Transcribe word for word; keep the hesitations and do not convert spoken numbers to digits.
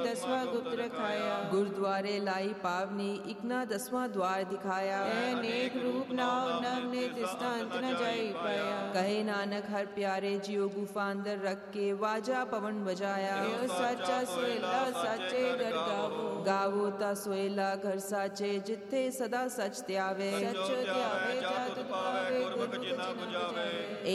ਦਸਵਾਂ ਗੁਪਤ ਰਖਾਇਆ। ਗੁਰਦੁਆਰੇ ਲਾਈ ਪਾਵਨੀ ਇਕ ਨਾ ਦਸਵਾਂ ਦਵਾਰ ਦਿਖਾਇਆ। ਐ ਅਨੇਕ ਰੂਪ ਨਾਉ ਨਵ ਨੇ ਤਿਸਦਾ ਅੰਤ ਨ ਜਾਈ ਪਾਇਆ। ਕਹੇ ਨਾਨਕ ਹਰ ਪਿਆਰੇ ਜਿਉ ਗੁਫਾ ਅੰਦਰ ਰੱਖ ਕੇ ਵਾਜਾ ਪਵਨ ਵਜਾਇਆ। ਇਹ ਸੱਚਾ ਸੋਹਿਲਾ ਸਾਚੇ ਘਰ ਗਾਵੋ। ਗਾਵੋ ਤਾ ਸੋਹਿਲਾ ਘਰ ਸਾਚੇ ਜਿੱਥੇ ਸਦਾ ਸਚ ਧਿਆਵੇ। ਸੱਚ ਧਿਆਵੇ ਜਾ ਤੁਧ ਪਾਵੇ ਗੁਰਮੁਖ ਜਿਨਾ ਬੁਝਾਵੇ।